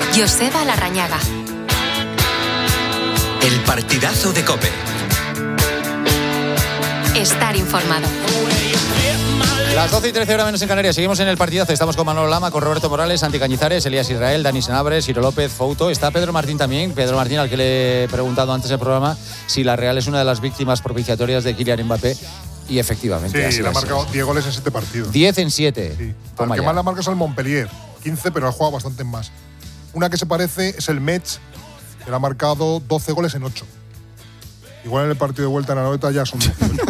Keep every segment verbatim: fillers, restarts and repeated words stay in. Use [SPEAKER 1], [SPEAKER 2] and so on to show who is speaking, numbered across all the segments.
[SPEAKER 1] Joseba Larrañaga.
[SPEAKER 2] El partidazo de COPE.
[SPEAKER 1] Estar informado.
[SPEAKER 3] Las doce y trece horas menos en Canarias. Seguimos en el partidazo. Estamos con Manolo Lama, con Roberto Morales, Santi Cañizares, Elías Israel, Dani Sanabres, Ciro López, Fouto. Está Pedro Martín también. Pedro Martín, al que le he preguntado antes del programa si la Real es una de las víctimas propiciatorias de Kylian Mbappé. Y efectivamente.
[SPEAKER 4] Sí,
[SPEAKER 3] así
[SPEAKER 4] le ha
[SPEAKER 3] es.
[SPEAKER 4] marcado diez goles en siete partidos.
[SPEAKER 3] diez en siete.
[SPEAKER 4] Sí.
[SPEAKER 3] Toma
[SPEAKER 4] Al que
[SPEAKER 3] ya.
[SPEAKER 4] más la marca es al Montpellier. quince, pero ha jugado bastante más. Una que se parece es el Metz, que le ha marcado doce goles en ocho. Igual en el partido de vuelta en la noveta ya son dieciocho.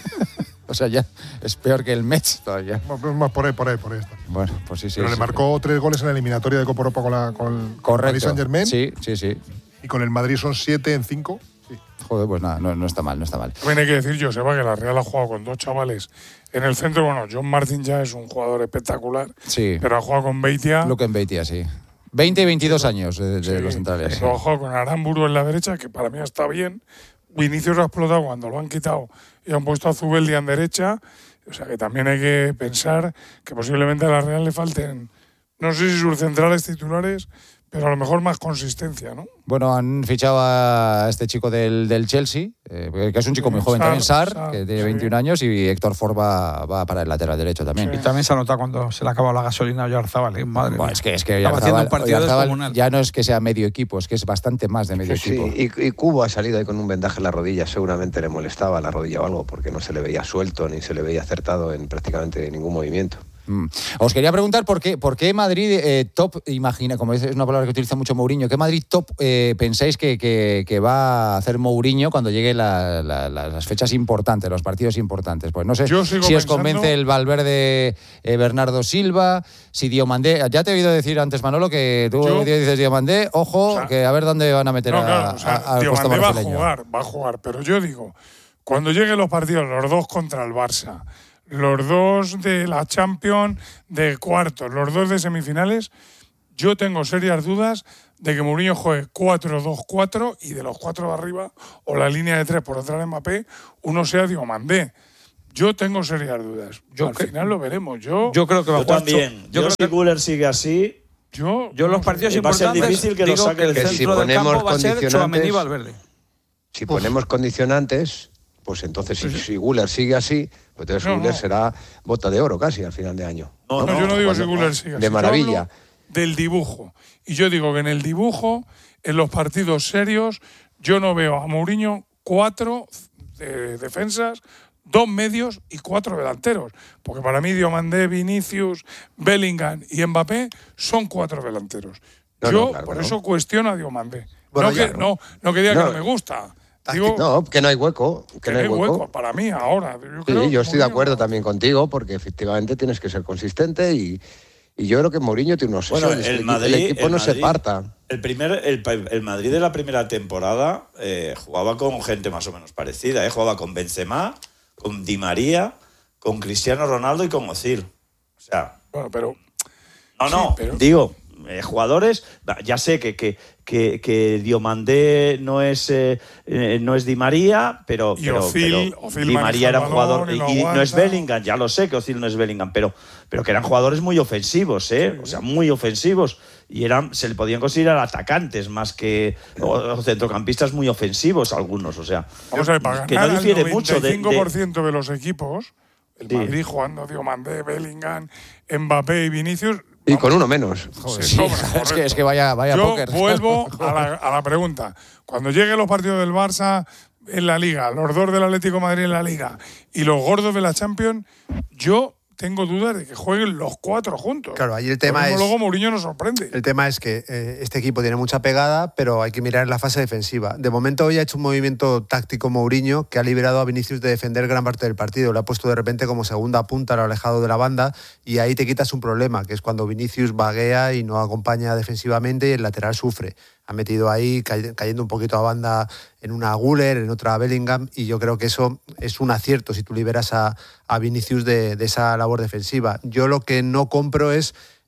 [SPEAKER 3] O sea, ya es peor que el Metz todavía.
[SPEAKER 4] Más por ahí, por ahí, por ahí está.
[SPEAKER 3] Bueno, pues sí, sí.
[SPEAKER 4] Pero
[SPEAKER 3] sí,
[SPEAKER 4] le marcó tres goles en la eliminatoria de Copa Europa con, la, con, con el Paris Saint-Germain.
[SPEAKER 3] Sí, sí, sí.
[SPEAKER 4] Y con el Madrid son siete en cinco. Sí.
[SPEAKER 3] Joder, pues nada, no, no está mal, no está mal.
[SPEAKER 5] También hay que decir, Joseba, que la Real ha jugado con dos chavales en el centro. Bueno, John Martin ya es un jugador espectacular,
[SPEAKER 3] Sí.
[SPEAKER 5] pero ha jugado con Beitia.
[SPEAKER 3] Luke Beitia, sí. veinte y veintidós años de, de
[SPEAKER 5] Sí,
[SPEAKER 3] los centrales.
[SPEAKER 5] Pero ha jugado con Aramburu en la derecha, que para mí está bien. Vinicius ha explotado cuando lo han quitado y han puesto a Zubeldia en derecha. O sea que también hay que pensar que posiblemente a la Real le falten, no sé si sus centrales titulares, pero a lo mejor más consistencia, ¿no?
[SPEAKER 3] Bueno, han fichado a este chico del, del Chelsea, eh, que es un chico muy joven
[SPEAKER 5] Sarr,
[SPEAKER 3] también, Sarr,
[SPEAKER 5] Sarr,
[SPEAKER 3] que tiene
[SPEAKER 5] sí.
[SPEAKER 3] veintiún años, y Héctor Ford va, va para el lateral derecho también.
[SPEAKER 6] Y también se ha notado cuando se le ha acabado la gasolina a Oyarzabal, ¿eh? Madre
[SPEAKER 3] Bueno,
[SPEAKER 6] mía.
[SPEAKER 3] es que, es que
[SPEAKER 6] Estaba haciendo un
[SPEAKER 3] Oyarzabal-
[SPEAKER 6] partido
[SPEAKER 3] Oyarzabal
[SPEAKER 6] descomunal.
[SPEAKER 3] ya no es que sea medio equipo, es que es bastante más de medio
[SPEAKER 7] Sí,
[SPEAKER 3] equipo.
[SPEAKER 7] sí. Y, y Cubo ha salido ahí con un vendaje en la rodilla, seguramente le molestaba la rodilla o algo, porque no se le veía suelto ni se le veía acertado en prácticamente ningún movimiento.
[SPEAKER 3] Mm. Os quería preguntar por qué, por qué Madrid eh, top, imagina, como es una palabra que utiliza mucho Mourinho, ¿qué Madrid top eh, pensáis que, que, que va a hacer Mourinho cuando lleguen la, la, la, las fechas importantes, los partidos importantes? Pues no sé
[SPEAKER 5] Yo sigo
[SPEAKER 3] si os
[SPEAKER 5] pensando-
[SPEAKER 3] convence el Valverde eh, Bernardo Silva, si Diomandé. Ya te he oído decir antes, Manolo, que tú
[SPEAKER 5] Yo-
[SPEAKER 3] dices Diomandé, ojo,
[SPEAKER 5] O sea,
[SPEAKER 3] que a ver dónde van a meter
[SPEAKER 5] No,
[SPEAKER 3] a,
[SPEAKER 5] claro, o sea,
[SPEAKER 3] a- al costo
[SPEAKER 5] Diomandé va a
[SPEAKER 3] brasileño.
[SPEAKER 5] jugar, va a jugar, pero yo digo, cuando lleguen los partidos, los dos contra el Barça, los dos de la Champions de cuartos, los dos de semifinales, yo tengo serias dudas de que Mourinho juegue cuatro dos cuatro y de los cuatro de arriba, o la línea de tres por detrás de Mbappé, uno sea Diomandé. Yo tengo serias dudas.
[SPEAKER 6] Yo
[SPEAKER 5] Al
[SPEAKER 6] cre-
[SPEAKER 5] final lo veremos. Yo,
[SPEAKER 6] Yo creo que va a
[SPEAKER 8] Yo
[SPEAKER 6] jugar.
[SPEAKER 8] también.
[SPEAKER 6] Yo
[SPEAKER 8] Yo,
[SPEAKER 6] creo
[SPEAKER 8] si
[SPEAKER 6] que
[SPEAKER 8] Guller sigue así,
[SPEAKER 5] yo,
[SPEAKER 6] yo los
[SPEAKER 5] no sé.
[SPEAKER 6] partidos
[SPEAKER 8] Va a ser
[SPEAKER 6] importantes
[SPEAKER 8] difícil que lo
[SPEAKER 6] digo
[SPEAKER 8] saque
[SPEAKER 6] que el
[SPEAKER 8] del
[SPEAKER 7] Que si
[SPEAKER 6] centro del
[SPEAKER 7] ponemos
[SPEAKER 6] campo va a ser
[SPEAKER 7] condicionantes-
[SPEAKER 6] Tchouaméni y Valverde.
[SPEAKER 7] Si ponemos condicionantes, pues entonces si, si Guller sigue así, pues entonces
[SPEAKER 5] No,
[SPEAKER 7] Guller
[SPEAKER 5] no.
[SPEAKER 7] será bota de oro casi al final de año.
[SPEAKER 8] No,
[SPEAKER 5] No, yo no digo si
[SPEAKER 7] Cuando-
[SPEAKER 5] Guller siga.
[SPEAKER 7] De
[SPEAKER 5] así.
[SPEAKER 7] maravilla.
[SPEAKER 5] Yo hablo del dibujo. Y yo digo que en el dibujo, en los partidos serios, yo no veo a Mourinho cuatro eh, defensas, dos medios y cuatro delanteros. Porque para mí Diomandé, Vinicius, Bellingham y Mbappé son cuatro delanteros.
[SPEAKER 7] No,
[SPEAKER 5] yo
[SPEAKER 7] no, claro
[SPEAKER 5] por
[SPEAKER 7] que
[SPEAKER 5] eso
[SPEAKER 7] no.
[SPEAKER 5] cuestiono a Diomandé.
[SPEAKER 7] Bueno,
[SPEAKER 5] no,
[SPEAKER 7] ya,
[SPEAKER 5] que,
[SPEAKER 7] ¿no?
[SPEAKER 5] no, no que diga
[SPEAKER 7] No.
[SPEAKER 5] que no me gusta. Digo
[SPEAKER 7] No, que no hay hueco. Que,
[SPEAKER 5] que
[SPEAKER 7] no hay hueco.
[SPEAKER 5] hueco para mí ahora. Yo,
[SPEAKER 7] Sí,
[SPEAKER 5] creo que
[SPEAKER 7] yo estoy de
[SPEAKER 5] Mourinho-
[SPEAKER 7] acuerdo también contigo, porque efectivamente tienes que ser consistente y, y yo creo que Mourinho tiene unos
[SPEAKER 8] bueno,
[SPEAKER 7] obsesiones.
[SPEAKER 8] el,
[SPEAKER 7] el, equi-
[SPEAKER 8] Madrid,
[SPEAKER 7] el equipo
[SPEAKER 8] el
[SPEAKER 7] no
[SPEAKER 8] Madrid-
[SPEAKER 7] se parta.
[SPEAKER 8] El, primer, el, pa- el Madrid de la primera temporada eh, jugaba con gente más o menos parecida. ¿eh? Jugaba con Benzema, con Di María, con Cristiano Ronaldo y con Özil. O sea,
[SPEAKER 5] Bueno, pero
[SPEAKER 8] no,
[SPEAKER 5] Sí,
[SPEAKER 8] no,
[SPEAKER 5] pero-
[SPEAKER 8] digo, eh, jugadores, ya sé que, que, que, que Diomandé no es, eh, eh, no es Di María, pero,
[SPEAKER 5] Y
[SPEAKER 8] pero,
[SPEAKER 5] Özil-
[SPEAKER 8] pero
[SPEAKER 5] Özil
[SPEAKER 8] Di
[SPEAKER 5] maneja
[SPEAKER 8] María era
[SPEAKER 5] el
[SPEAKER 8] un jugador,
[SPEAKER 5] balón y
[SPEAKER 8] y,
[SPEAKER 5] lo
[SPEAKER 8] y no es
[SPEAKER 5] aguanta.
[SPEAKER 8] Bellingham, ya lo sé que Özil no es Bellingham, pero, pero que eran jugadores muy ofensivos, ¿eh? O sea, muy ofensivos. Y eran, se le podían considerar atacantes más que o, o centrocampistas muy ofensivos algunos, o sea,
[SPEAKER 5] Vamos a ver, para
[SPEAKER 8] que no
[SPEAKER 5] ganar
[SPEAKER 8] difiere
[SPEAKER 5] al
[SPEAKER 8] mucho de,
[SPEAKER 5] noventa y cinco por ciento de, los equipos, el
[SPEAKER 8] Sí.
[SPEAKER 5] Madrid jugando Diomandé, Bellingham, Mbappé y Vinicius.
[SPEAKER 7] Y
[SPEAKER 5] vamos,
[SPEAKER 7] con uno menos.
[SPEAKER 5] se
[SPEAKER 3] Sí,
[SPEAKER 5] sobra,
[SPEAKER 3] es, que,
[SPEAKER 5] correcto.
[SPEAKER 3] es que vaya, vaya
[SPEAKER 5] Yo
[SPEAKER 3] póker.
[SPEAKER 5] vuelvo a la, a la pregunta. Cuando lleguen los partidos del Barça en la Liga, los dos del Atlético de Madrid en la Liga y los gordos de la Champions, yo tengo dudas de que jueguen los cuatro juntos.
[SPEAKER 9] Claro, ahí el tema
[SPEAKER 5] Por ejemplo,
[SPEAKER 9] es-
[SPEAKER 5] luego Mourinho nos sorprende.
[SPEAKER 9] El tema es que eh, este equipo tiene mucha pegada, pero hay que mirar la fase defensiva. De momento hoy ha hecho un movimiento táctico Mourinho que ha liberado a Vinicius de defender gran parte del partido. Lo ha puesto de repente como segunda punta, lo ha alejado de la banda y ahí te quitas un problema, que es cuando Vinicius vaguea y no acompaña defensivamente y el lateral sufre. Ha metido ahí cay- cayendo un poquito a banda en una Guller, en otra Bellingham, y yo creo que eso es un acierto si tú liberas a, a Vinicius de, de esa labor defensiva. Yo lo que no compro es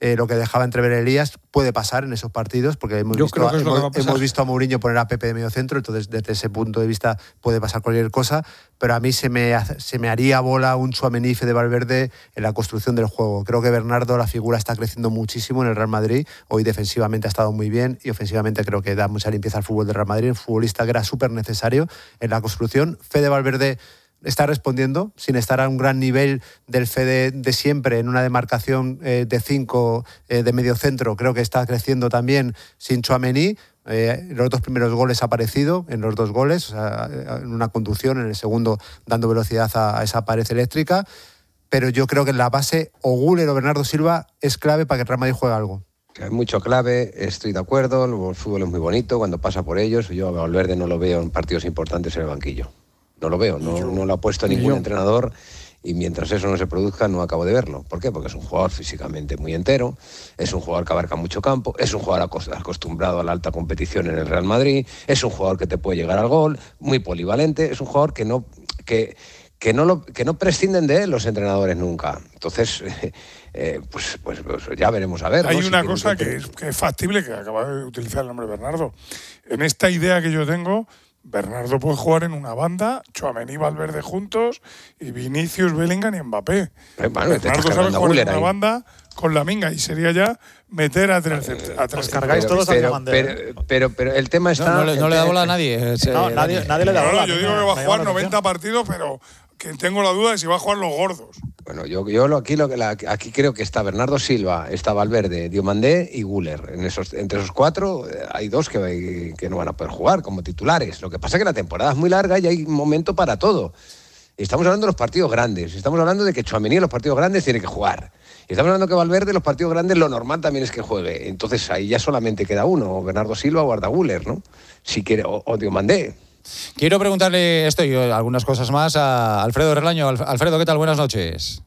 [SPEAKER 9] eh, lo que dejaba entrever Elías puede pasar en esos partidos, porque hemos,
[SPEAKER 6] Yo
[SPEAKER 9] visto,
[SPEAKER 6] creo que es lo
[SPEAKER 9] hemos,
[SPEAKER 6] que va a pasar.
[SPEAKER 9] hemos visto a Mourinho poner a Pepe de medio centro, entonces desde ese punto de vista puede pasar cualquier cosa, pero a mí se me, hace- se me haría bola un Tchouaméni de Valverde en la construcción del juego. Creo que Bernardo, la figura, está creciendo muchísimo en el Real Madrid. Hoy defensivamente ha estado muy bien y ofensivamente creo que da mucha limpieza al fútbol del Real Madrid, un futbolista que era súper necesario en la construcción. Fede Valverde está respondiendo, sin estar a un gran nivel del Fede de siempre, en una demarcación eh, de cinco eh, de medio centro. Creo que está creciendo también sin Tchouaméni. Eh, los dos primeros goles ha aparecido, en los dos goles, o sea, en una conducción, en el segundo dando velocidad a, a esa pared eléctrica. Pero yo creo que en la base, o Güler o Bernardo Silva es clave para que el Real Madrid juegue algo.
[SPEAKER 7] Hay mucho clave, estoy de acuerdo, el fútbol es muy bonito cuando pasa por ellos. Yo a Valverde no lo veo en partidos importantes en el banquillo. No lo veo, no, no lo ha puesto ningún entrenador y mientras eso no se produzca no acabo de verlo. ¿Por qué? Porque es un jugador físicamente muy entero, es un jugador que abarca mucho campo, es un jugador acostumbrado a la alta competición en el Real Madrid, es un jugador que te puede llegar al gol, muy polivalente, es un jugador que no... que que no, lo, que no prescinden de él los entrenadores nunca. Entonces, eh, eh, pues, pues, pues ya veremos a ver.
[SPEAKER 5] Hay
[SPEAKER 7] ¿no?
[SPEAKER 5] una
[SPEAKER 7] si
[SPEAKER 5] cosa
[SPEAKER 7] que,
[SPEAKER 5] que es, que es factible, que acaba de utilizar el nombre Bernardo. En esta idea que yo tengo, Bernardo puede jugar en una banda, Tchouaméni y Valverde juntos, y Vinicius, Bellingham y Mbappé.
[SPEAKER 7] Eh, bueno,
[SPEAKER 5] Bernardo sabe jugar en una ahí. banda con la minga, y sería ya meter a tres, a tres
[SPEAKER 3] cargáis todos a Diamandé.
[SPEAKER 7] Pero, pero, pero el tema está...
[SPEAKER 3] No, no, le, no le da bola a nadie.
[SPEAKER 10] No, nadie, nadie le da bola.
[SPEAKER 5] No, yo digo que va a jugar noventa partidos, pero que tengo la duda de si va a jugar los gordos.
[SPEAKER 7] Bueno, yo, yo lo, aquí, lo, la, aquí creo que está Bernardo Silva, está Valverde, Diomandé y Güler. En esos, entre esos cuatro eh, hay dos que, que no van a poder jugar como titulares. Lo que pasa es que la temporada es muy larga y hay un momento para todo. Estamos hablando de los partidos grandes. Estamos hablando de que Tchouaméni en los partidos grandes tiene que jugar. Y estamos hablando que Valverde en los partidos grandes lo normal también es que juegue. Entonces ahí ya solamente queda uno, o Bernardo Silva o Arda Güler, ¿no? Si quiere, o, o Diomandé.
[SPEAKER 3] Quiero preguntarle esto y algunas cosas más a Alfredo Relaño. Alfredo, ¿qué tal? Buenas noches.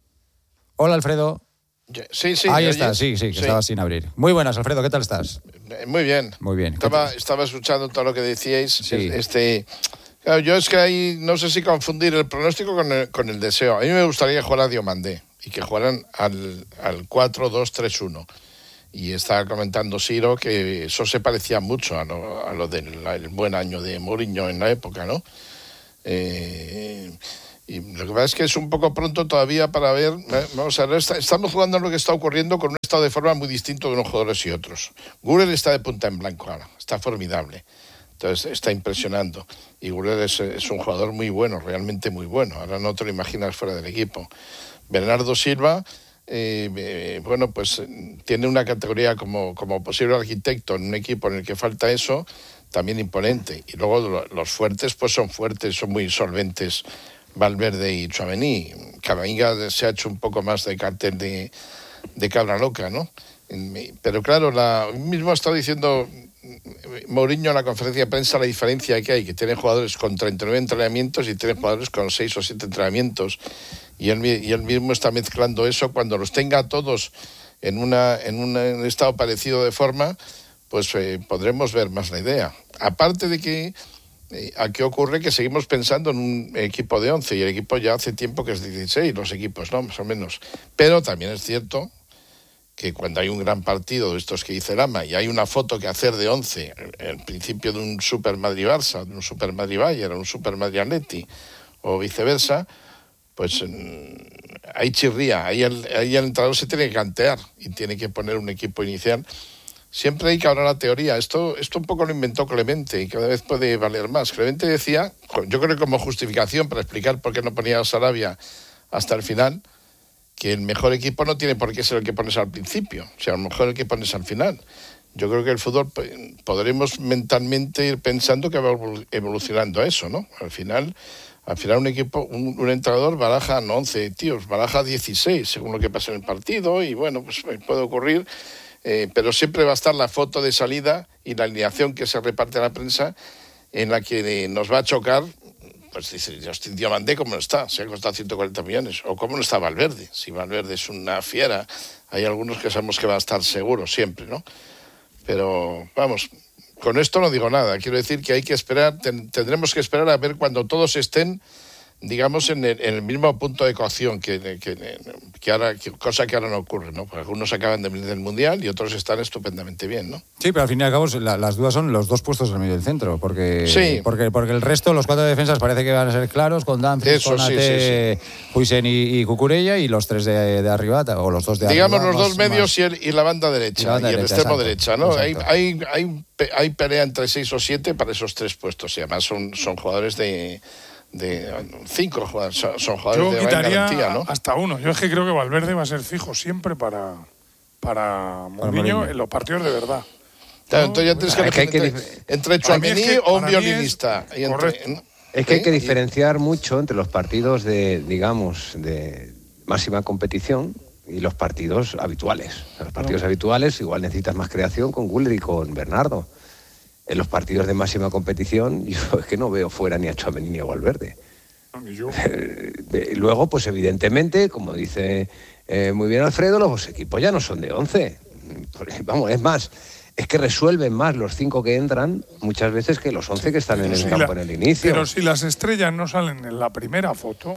[SPEAKER 3] Hola, Alfredo.
[SPEAKER 11] Sí, sí.
[SPEAKER 3] Ahí está,
[SPEAKER 11] oyes?
[SPEAKER 3] sí, sí, que
[SPEAKER 11] sí.
[SPEAKER 3] estaba sin abrir. Muy buenas, Alfredo, ¿qué tal estás?
[SPEAKER 11] Muy bien.
[SPEAKER 3] Muy bien.
[SPEAKER 11] Estaba, estaba escuchando todo lo que decíais.
[SPEAKER 3] Sí.
[SPEAKER 11] Este, claro, yo es que ahí no sé si confundir el pronóstico con el, con el deseo. A mí me gustaría jugar a Diomandé y que jugaran al, al cuatro dos tres uno. Y estaba comentando Siro que eso se parecía mucho a lo, a lo del el buen año de Mourinho en la época, ¿no? Eh, y lo que pasa es que es un poco pronto todavía para ver. Vamos a ver, está, estamos jugando lo que está ocurriendo con un estado de forma muy distinto de unos jugadores y otros. Güler está de punta en blanco ahora, está formidable. Entonces está impresionando. Y Güler es, es un jugador muy bueno, realmente muy bueno. Ahora no te lo imaginas fuera del equipo. Bernardo Silva. Eh, eh, bueno, pues tiene una categoría como, como posible arquitecto en un equipo en el que falta eso, también imponente. Y luego lo, los fuertes, pues son fuertes, son muy solventes, Valverde y Tchouaméni. Camavinga se ha hecho un poco más de cartel de, de cabra loca, ¿no? Pero claro, la, mismo ha estado diciendo Mourinho en la conferencia de prensa la diferencia que hay, que tiene jugadores con treinta y nueve entrenamientos y tiene jugadores con seis o siete entrenamientos. Y él, y él mismo está mezclando eso. Cuando los tenga todos en, una, en, una, en un estado parecido de forma, pues eh, podremos ver más la idea. Aparte de que eh, aquí ocurre que seguimos pensando en un equipo de once y el equipo ya hace tiempo que es dieciséis, los equipos, ¿no? Más o menos. Pero también es cierto que cuando hay un gran partido de estos que dice Lama y hay una foto que hacer de once, el principio de un Super Madrid-Barça, de un Super Madrid-Bayern, un Super Madrid-Atleti o viceversa, pues ahí chirría, ahí el, ahí el entrenador se tiene que cantear y tiene que poner un equipo inicial. Siempre hay que hablar la teoría. Esto, esto un poco lo inventó Clemente y cada vez puede valer más. Clemente decía, yo creo que como justificación para explicar por qué no ponía a Sarabia hasta el final, que el mejor equipo no tiene por qué ser el que pones al principio, o sea, a lo mejor el que pones al final. Yo creo que el fútbol podremos mentalmente ir pensando que va evolucionando a eso, ¿no? Al final... Al final un equipo, un, un entrenador baraja no once tíos, baraja dieciséis, según lo que pasa en el partido, y bueno, pues puede ocurrir, eh, pero siempre va a estar la foto de salida y la alineación que se reparte a la prensa, en la que nos va a chocar, pues dice, Justin Diomandé, ¿cómo no está? Se ha costado ciento cuarenta millones, o ¿cómo no está Valverde? Si Valverde es una fiera, hay algunos que sabemos que va a estar seguro siempre, ¿no? Pero, vamos... Con esto no digo nada, quiero decir que hay que esperar, ten, tendremos que esperar a ver cuando todos estén digamos, en el, en el mismo punto de cocción, que, que, que ahora, que, cosa que ahora no ocurre, ¿no? Porque algunos acaban de venir del Mundial y otros están estupendamente bien, ¿no?
[SPEAKER 3] Sí, pero al fin y al cabo la, las dudas son los dos puestos del medio del centro, porque,
[SPEAKER 11] sí.
[SPEAKER 3] porque, porque el resto, los cuatro defensas parece que van a ser claros, con Dumfries, con Ate, sí, sí, sí. Huijsen y, y Cucurella, y los tres de, de arriba, o los dos de
[SPEAKER 11] digamos,
[SPEAKER 3] arriba.
[SPEAKER 11] Digamos, los dos más, medios más... Y, el, y la banda derecha, y, la banda y derecha, el extremo exacto, derecha, ¿no? Hay, hay, hay, hay pelea entre seis o siete para esos tres puestos, y además son, son jugadores de... de cinco jugadores, son, son jugadores
[SPEAKER 5] Yo
[SPEAKER 11] de
[SPEAKER 5] quitaría
[SPEAKER 11] garantía, ¿no?
[SPEAKER 5] Hasta uno. Yo es que creo que Valverde va a ser fijo siempre para, para Mourinho en los partidos de verdad.
[SPEAKER 11] Claro, entonces ya tienes que elegir entre, dif- entre Tchouaméni es que, o un violinista.
[SPEAKER 7] Es, y entre, es que hay que diferenciar mucho entre los partidos de, digamos, de máxima competición y los partidos habituales. Los partidos no. habituales igual necesitas más creación con Güler y con Bernardo. En los partidos de máxima competición, yo es que no veo fuera ni a Tchouaméni ni a Valverde.
[SPEAKER 5] Yo.
[SPEAKER 7] Luego, pues evidentemente, como dice eh, muy bien Alfredo, los equipos ya no son de once. Vamos, es más, es que resuelven más los cinco que entran muchas veces que los once que están pero en el si campo la, en el inicio.
[SPEAKER 5] Pero si las estrellas no salen en la primera foto,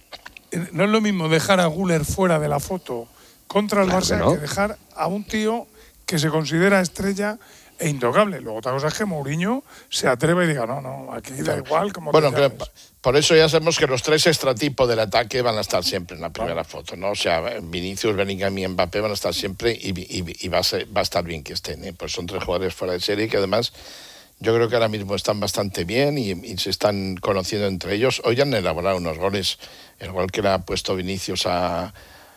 [SPEAKER 5] no es lo mismo dejar a Güler fuera de la foto contra el claro Barça que, no. que dejar a un tío que se considera estrella e intocable. Luego otra cosa es que Mourinho se atreve y diga, no, no, aquí da igual como
[SPEAKER 11] bueno, que, por eso ya sabemos que los tres extratipos del ataque van a estar siempre en la primera claro. foto, ¿no? O sea, Vinicius, Bellingham y Mbappé van a estar siempre y, y, y va, a ser, va a estar bien que estén, ¿eh? Pues son tres jugadores fuera de serie que además yo creo que ahora mismo están bastante bien y, y se están conociendo entre ellos. Hoy han elaborado unos goles, el gol que le ha puesto Vinicius a...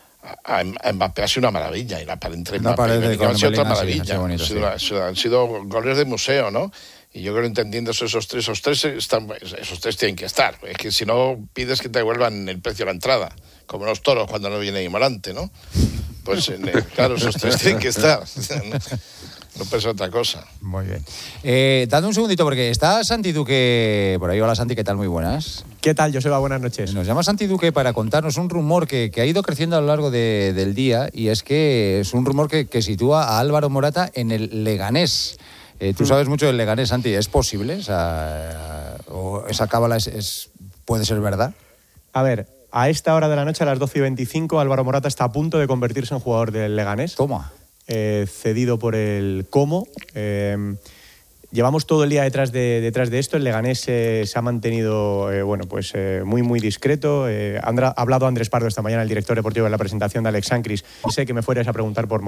[SPEAKER 11] A Mbappé ha sido una maravilla y la pared entre Mbappé y Bellingham ha sido otra maravilla. Sí, bonito, sí. ha sido, han sido goles de museo, ¿no? Y yo creo entendiendo esos tres, esos tres están, esos tres tienen que estar. Es que si no pides que te devuelvan el precio de la entrada, como los toros cuando no viene Morante, ¿no? Pues claro, esos tres tienen que estar. No pesa otra cosa.
[SPEAKER 3] Muy bien. Eh, dad un segundito porque está Santi Duque por ahí. Hola Santi, ¿qué tal? Muy buenas.
[SPEAKER 10] ¿Qué tal, Joseba? Buenas noches.
[SPEAKER 3] Nos llama Santi Duque para contarnos un rumor que, que ha ido creciendo a lo largo de, del día, y es que es un rumor que, que sitúa a Álvaro Morata en el Leganés. Eh, tú sabes mucho del Leganés, Santi. ¿Es posible? O sea, o esa cábala es, es, puede ser verdad.
[SPEAKER 10] A ver, a esta hora de la noche, a las doce y veinticinco, Álvaro Morata está a punto de convertirse en jugador del Leganés.
[SPEAKER 3] ¿Cómo?
[SPEAKER 10] Eh, cedido por el Como. Eh, llevamos todo el día detrás de, detrás de esto. El Leganés eh, se ha mantenido eh, bueno, pues, eh, muy, muy discreto. Eh, ha hablado Andrés Pardo esta mañana, el director deportivo, de la presentación de Alex Sancris. Sé que me fueras a preguntar por